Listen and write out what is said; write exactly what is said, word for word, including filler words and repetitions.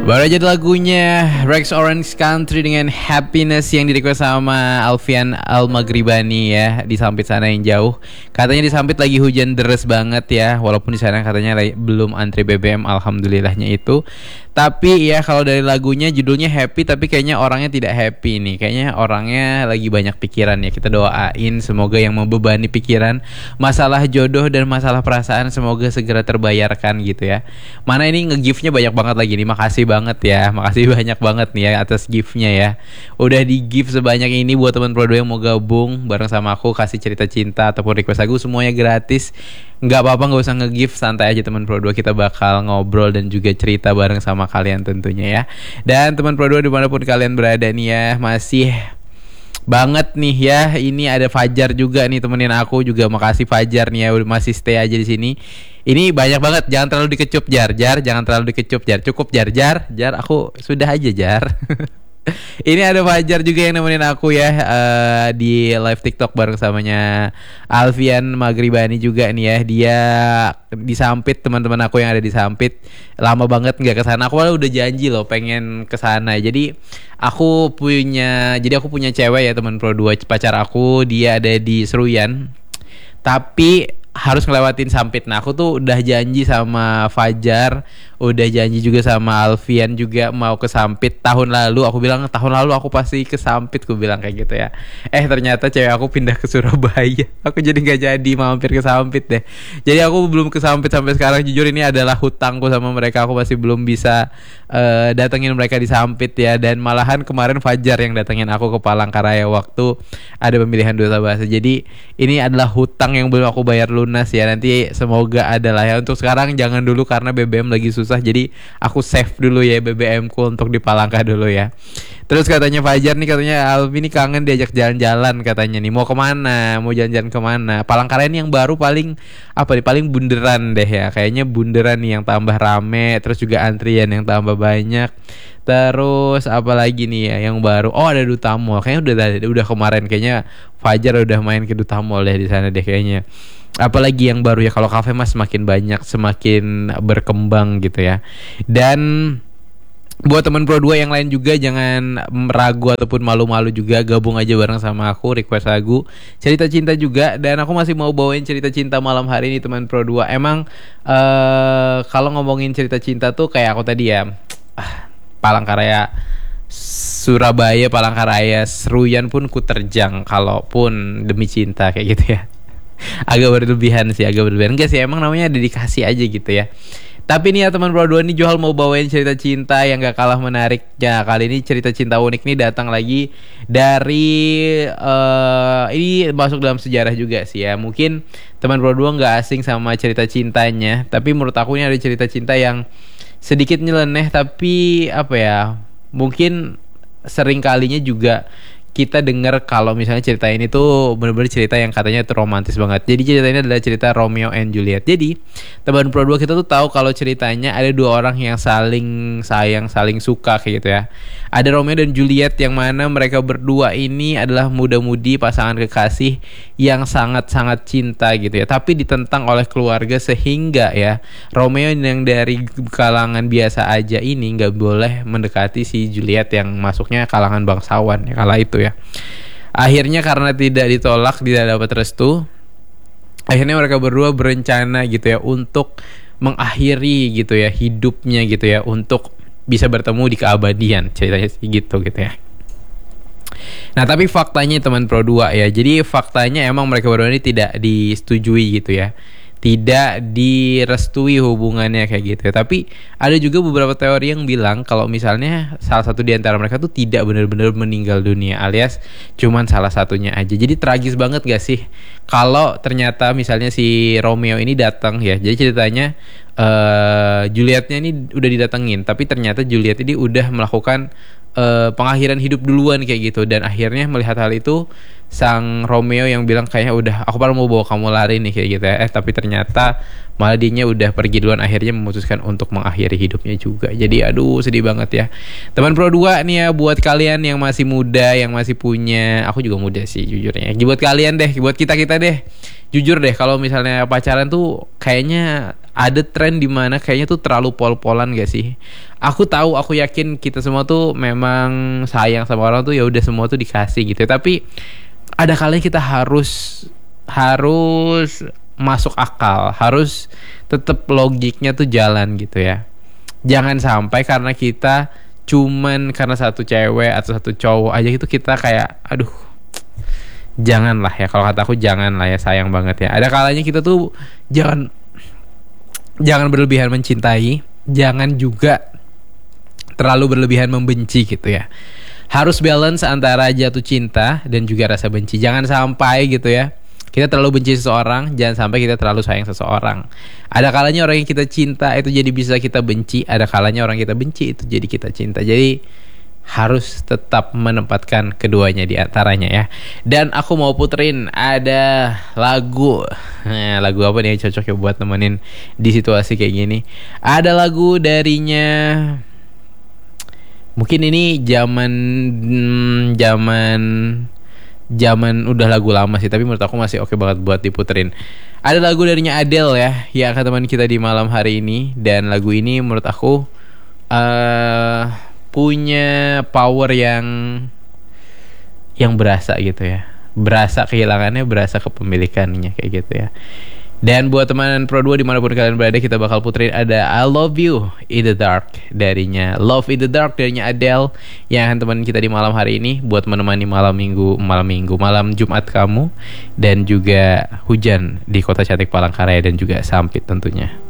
Baru aja lagunya Rex Orange Country dengan Happiness yang di-request sama Alfian Al-Maghribani ya, di Sampit sana yang jauh. Katanya di Sampit lagi hujan deres banget ya, walaupun di sana katanya belum antri B B M, alhamdulillahnya itu. Tapi ya kalau dari lagunya judulnya happy, tapi kayaknya orangnya tidak happy nih. Kayaknya orangnya lagi banyak pikiran ya. Kita doain semoga yang membebani pikiran masalah jodoh dan masalah perasaan semoga segera terbayarkan gitu ya. Mana ini nge-gift-nya banyak banget lagi nih. Makasih banget ya. Makasih banyak banget nih ya atas gift-nya ya. Udah di-gift sebanyak ini buat teman Pro dua yang mau gabung bareng sama aku, kasih cerita cinta ataupun request lagu, semuanya gratis. Nggak apa-apa, nggak usah nge-gift, santai aja teman Pro dua, kita bakal ngobrol dan juga cerita bareng sama kalian tentunya ya. Dan teman Pro dua dimanapun kalian berada nih ya, masih banget nih ya, ini ada Fajar juga nih temenin aku juga. Makasih Fajar nih ya, masih stay aja di sini. Ini banyak banget, jangan terlalu dikecup Jar, Jar, jangan terlalu dikecup Jar, cukup Jar, Jar, Jar, aku sudah aja Jar. Ini ada Fajar juga yang nemenin aku ya uh, di live TikTok bareng samanya Alfian Maghribani juga nih ya. Dia di Sampit, teman-teman aku yang ada di Sampit. Lama banget nggak kesana. Aku udah janji loh pengen kesana. Jadi aku punya, jadi aku punya cewek ya teman Pro dua, pacar aku, dia ada di Seruyan. Tapi harus ngelewatin Sampit. Nah aku tuh udah janji sama Fajar, udah janji juga sama Alfian juga mau ke Sampit tahun lalu. Aku bilang tahun lalu aku pasti ke Sampit, aku bilang kayak gitu ya. Eh ternyata cewek aku pindah ke Surabaya. Aku jadi gak jadi mampir ke Sampit deh. Jadi aku belum ke Sampit sampai sekarang. Jujur ini adalah hutangku sama mereka. Aku masih belum bisa uh, datengin mereka di Sampit ya. Dan malahan kemarin Fajar yang datengin aku ke Palangkaraya waktu ada pemilihan duta bahasa. Jadi ini adalah hutang yang belum aku bayar lunas ya. Nanti semoga ada lah ya. Untuk sekarang jangan dulu karena B B M lagi susah. Jadi aku save dulu ya B B M ku untuk di Palangka dulu ya. Terus katanya Fajar nih, katanya Alfi ini kangen diajak jalan-jalan katanya nih. Mau kemana? Mau jalan-jalan kemana? Palangkaraya ini yang baru paling apa nih? Paling bunderan deh ya. Kayaknya bunderan nih yang tambah rame. Terus juga antrian yang tambah banyak. Terus apa lagi nih ya yang baru? Oh ada Duta Mall. Kayaknya udah udah kemarin kayaknya Fajar udah main ke Duta Mall deh di sana deh kayaknya. Apalagi yang baru ya, kalau kafe mas semakin banyak, semakin berkembang gitu ya. Dan buat teman Pro dua yang lain juga jangan ragu ataupun malu-malu juga, gabung aja bareng sama aku, request lagu, cerita cinta juga. Dan aku masih mau bawain cerita cinta malam hari ini teman Pro dua. Emang uh, kalau ngomongin cerita cinta tuh kayak aku tadi ya, ah, Palangkaraya Surabaya, Palangkaraya Seruyan pun ku terjang kalaupun demi cinta kayak gitu ya. Agak berlebihan sih, agak berlebihan. Enggak sih, emang namanya dedikasi aja gitu ya. Tapi nih ya teman Pro dua nih, Johal mau bawain cerita cinta yang gak kalah menarik. Ya kali ini cerita cinta unik nih datang lagi dari uh, ini masuk dalam sejarah juga sih ya. Mungkin teman Pro dua gak asing sama cerita cintanya, tapi menurut aku ini ada cerita cinta yang sedikit nyeleneh. Tapi apa ya, mungkin sering kalinya juga kita dengar kalau misalnya cerita ini tuh benar-benar cerita yang katanya tuh romantis banget. Jadi cerita ini adalah cerita Romeo and Juliet. Jadi teman Pro dua kita tuh tahu kalau ceritanya ada dua orang yang saling sayang, saling suka kayak gitu ya. Ada Romeo dan Juliet yang mana mereka berdua ini adalah muda-mudi, pasangan kekasih yang sangat-sangat cinta gitu ya. Tapi ditentang oleh keluarga sehingga ya Romeo yang dari kalangan biasa aja ini nggak boleh mendekati si Juliet yang masuknya kalangan bangsawan ya kala itu ya. Akhirnya karena tidak ditolak, tidak dapat restu, akhirnya mereka berdua berencana gitu ya untuk mengakhiri gitu ya hidupnya gitu ya, untuk bisa bertemu di keabadian, ceritanya gitu gitu ya. Nah tapi faktanya teman Pro dua ya, jadi faktanya emang mereka berdua ini tidak disetujui gitu ya, tidak direstui hubungannya kayak gitu ya. Tapi ada juga beberapa teori yang bilang kalau misalnya salah satu di antara mereka tuh tidak benar-benar meninggal dunia, alias cuman salah satunya aja. Jadi tragis banget gak sih kalau ternyata misalnya si Romeo ini datang ya. Jadi ceritanya uh, Julietnya ini udah didatengin, tapi ternyata Juliet ini udah melakukan uh, pengakhiran hidup duluan kayak gitu. Dan akhirnya melihat hal itu, sang Romeo yang bilang kayaknya udah aku baru mau bawa kamu lari nih kayak gitu ya. Eh tapi ternyata malah dianya udah pergi duluan, akhirnya memutuskan untuk mengakhiri hidupnya juga. Jadi aduh sedih banget ya teman Pro dua nih ya. Buat kalian yang masih muda, yang masih punya, aku juga muda sih jujurnya. Buat kalian deh, buat kita-kita deh, jujur deh kalau misalnya pacaran tuh kayaknya ada tren di mana kayaknya tuh terlalu pol-polan gak sih? Aku tahu, aku yakin kita semua tuh memang sayang sama orang tuh, ya udah semua tuh dikasih gitu. Tapi ada kalanya kita harus harus masuk akal, harus tetap logiknya tuh jalan gitu ya. Jangan sampai karena kita cuman karena satu cewek atau satu cowok aja itu kita kayak aduh, janganlah ya, kalau kata aku janganlah ya, sayang banget ya. Ada kalanya kita tuh jangan jangan berlebihan mencintai, jangan juga terlalu berlebihan membenci gitu ya. Harus balance antara jatuh cinta dan juga rasa benci. Jangan sampai gitu ya, kita terlalu benci seseorang, jangan sampai kita terlalu sayang seseorang. Ada kalanya orang yang kita cinta itu jadi bisa kita benci, ada kalanya orang yang kita benci itu jadi kita cinta. Jadi harus tetap menempatkan keduanya di antaranya ya. Dan aku mau puterin ada lagu. Nah, lagu apa nih yang cocok ya buat nemenin di situasi kayak gini? Ada lagu darinya. Mungkin ini zaman zaman zaman udah lagu lama sih, tapi menurut aku masih oke banget buat diputerin. Ada lagu darinya Adele ya, yang akan teman kita di malam hari ini. Dan lagu ini menurut aku uh, punya power yang yang berasa gitu ya, berasa kehilangannya, berasa kepemilikannya kayak gitu ya. Dan buat teman Pro dua dimanapun kalian berada, kita bakal puterin ada I Love You in the Dark darinya Love in the Dark darinya Adele, yang akan teman kita di malam hari ini buat menemani malam minggu malam minggu malam Jumat kamu, dan juga hujan di kota cantik Palangkaraya dan juga Sampit tentunya.